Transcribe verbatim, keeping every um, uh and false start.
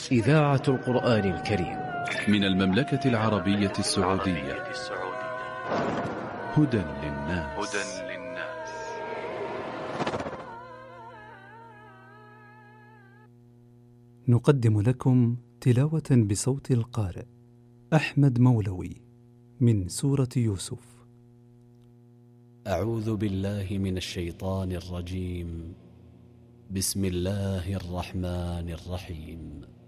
إذاعة القرآن الكريم من المملكة العربية السعودية. هدى للناس. نقدم لكم تلاوة بصوت القارئ أحمد مولوي من سورة يوسف. أعوذ بالله من الشيطان الرجيم. بسم الله الرحمن الرحيم.